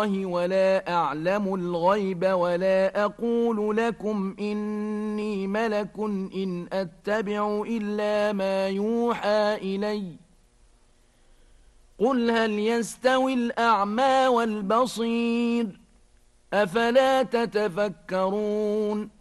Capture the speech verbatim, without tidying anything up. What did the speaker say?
ولا أعلم الغيب ولا أقول لكم إني ملك إن أتبع إلا ما يوحى إلي قل هل يستوي الأعمى والبصير أفلا تتفكرون